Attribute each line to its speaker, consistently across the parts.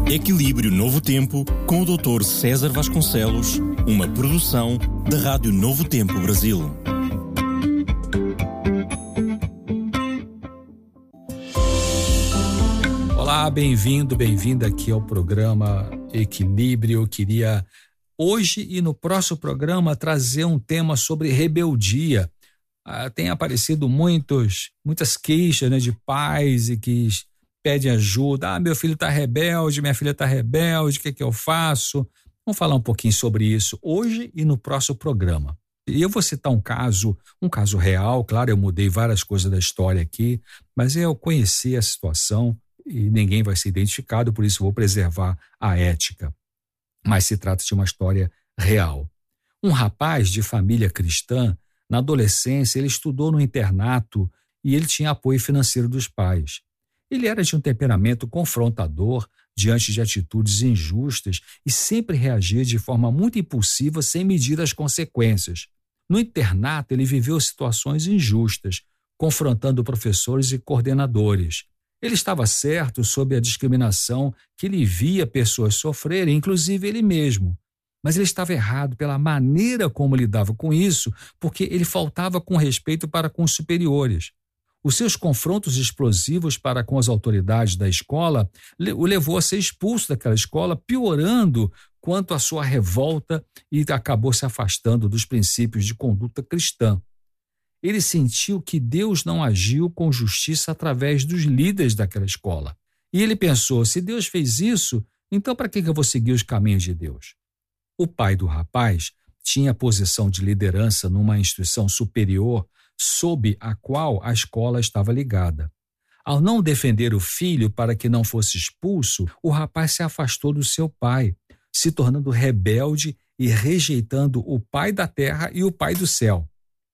Speaker 1: Equilíbrio Novo Tempo, com o Dr. César Vasconcelos, uma produção da Rádio Novo Tempo Brasil.
Speaker 2: Olá, bem-vinda aqui ao programa Equilíbrio. Eu queria hoje e no próximo programa trazer um tema sobre rebeldia. Tem aparecido muitas queixas, né, de pais e que pedem ajuda. Meu filho está rebelde, minha filha está rebelde, o que eu faço? Vamos falar um pouquinho sobre isso hoje e no próximo programa. E eu vou citar um caso real. Claro, eu mudei várias coisas da história aqui, mas eu conheci a situação e ninguém vai ser identificado, por isso vou preservar a ética. Mas se trata de uma história real. Um rapaz de família cristã, na adolescência, ele estudou no internato e ele tinha apoio financeiro dos pais. Ele era de um temperamento confrontador diante de atitudes injustas e sempre reagia de forma muito impulsiva sem medir as consequências. No internato, ele viveu situações injustas, confrontando professores e coordenadores. Ele estava certo sobre a discriminação que ele via pessoas sofrerem, inclusive ele mesmo. Mas ele estava errado pela maneira como lidava com isso, porque ele faltava com respeito para com os superiores. Os seus confrontos explosivos para com as autoridades da escola o levou a ser expulso daquela escola, piorando quanto à sua revolta e acabou se afastando dos princípios de conduta cristã. Ele sentiu que Deus não agiu com justiça através dos líderes daquela escola. E ele pensou, se Deus fez isso, então para que eu vou seguir os caminhos de Deus? O pai do rapaz tinha posição de liderança numa instituição superior sob a qual a escola estava ligada. Ao não defender o filho para que não fosse expulso, o rapaz se afastou do seu pai, se tornando rebelde e rejeitando o pai da terra e o pai do céu.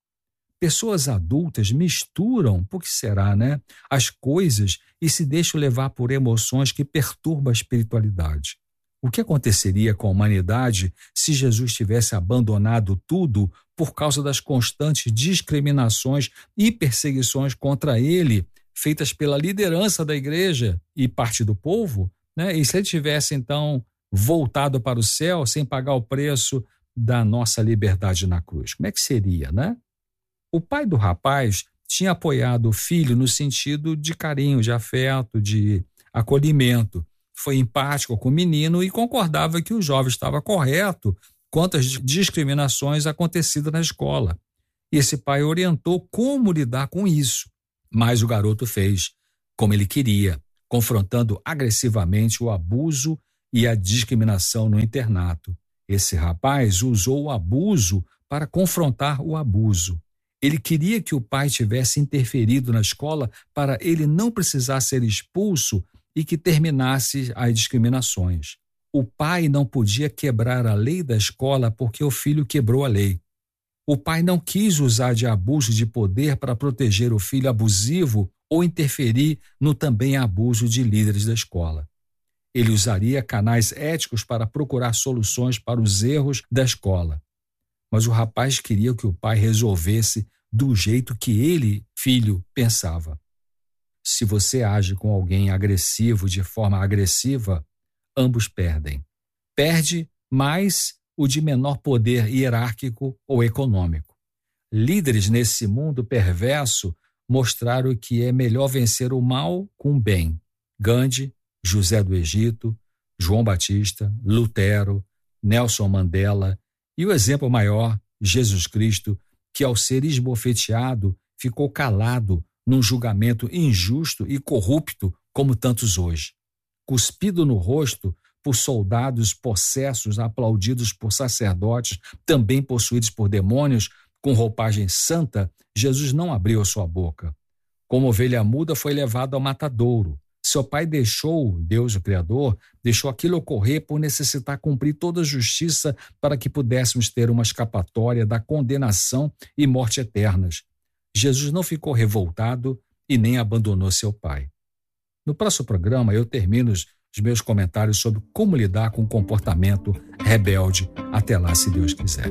Speaker 2: Pessoas adultas misturam, por que será, né, as coisas e se deixam levar por emoções que perturbam a espiritualidade. O que aconteceria com a humanidade se Jesus tivesse abandonado tudo por causa das constantes discriminações e perseguições contra ele, feitas pela liderança da igreja e parte do povo, né? E se ele tivesse, então, voltado para o céu sem pagar o preço da nossa liberdade na cruz? Como é que seria, né? O pai do rapaz tinha apoiado o filho no sentido de carinho, de afeto, de acolhimento. Foi empático com o menino e concordava que o jovem estava correto quanto às discriminações acontecidas na escola. E esse pai orientou como lidar com isso. Mas o garoto fez como ele queria, confrontando agressivamente o abuso e a discriminação no internato. Esse rapaz usou o abuso para confrontar o abuso. Ele queria que o pai tivesse interferido na escola para ele não precisar ser expulso e que terminasse as discriminações. O pai não podia quebrar a lei da escola porque o filho quebrou a lei. O pai não quis usar de abuso de poder para proteger o filho abusivo ou interferir no também abuso de líderes da escola. Ele usaria canais éticos para procurar soluções para os erros da escola. Mas o rapaz queria que o pai resolvesse do jeito que ele, filho, pensava. Se você age com alguém agressivo de forma agressiva, ambos perdem. Perde mais o de menor poder hierárquico ou econômico. Líderes nesse mundo perverso mostraram que é melhor vencer o mal com o bem. Gandhi, José do Egito, João Batista, Lutero, Nelson Mandela e o exemplo maior, Jesus Cristo, que ao ser esbofeteado ficou calado num julgamento injusto e corrupto como tantos hoje. Cuspido no rosto por soldados possessos, aplaudidos por sacerdotes, também possuídos por demônios, com roupagem santa, Jesus não abriu a sua boca. Como ovelha muda, foi levado ao matadouro. Seu pai deixou, Deus o Criador, deixou aquilo ocorrer por necessitar cumprir toda a justiça para que pudéssemos ter uma escapatória da condenação e morte eternas. Jesus não ficou revoltado e nem abandonou seu pai. No próximo programa, eu termino os meus comentários sobre como lidar com o comportamento rebelde. Até lá, se Deus quiser.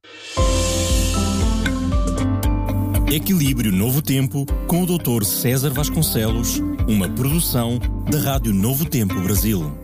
Speaker 1: Equilíbrio Novo Tempo, com o Dr. César Vasconcelos, uma produção da Rádio Novo Tempo Brasil.